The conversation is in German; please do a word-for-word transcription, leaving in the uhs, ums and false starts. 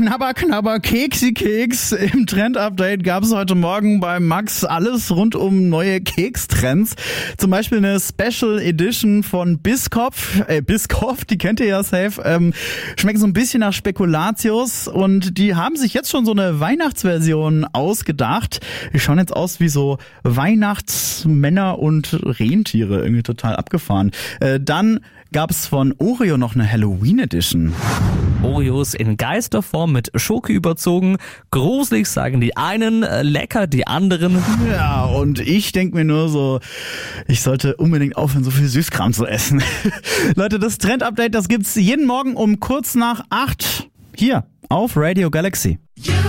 Knabber, knabber, keksi, keks. Im Trend-Update gab es heute Morgen bei Max alles rund um neue Kekstrends. Zum Beispiel eine Special Edition von Biscoff. Äh, Biscoff, die kennt ihr ja safe. Ähm, schmeckt so ein bisschen nach Spekulatius und die haben sich jetzt schon so eine Weihnachtsversion ausgedacht. Die schauen jetzt aus wie so Weihnachtsmänner und Rentiere. Irgendwie total abgefahren. Äh, dann gab es von Oreo noch eine Halloween Edition. Oreos in Geisterform mit Schoki überzogen. Gruselig sagen die einen, lecker die anderen. Ja, und ich denke mir nur so, ich sollte unbedingt aufhören, so viel Süßkram zu essen. Leute, das Trend-Update, das gibt's jeden Morgen um kurz nach acht hier auf Radio Galaxy.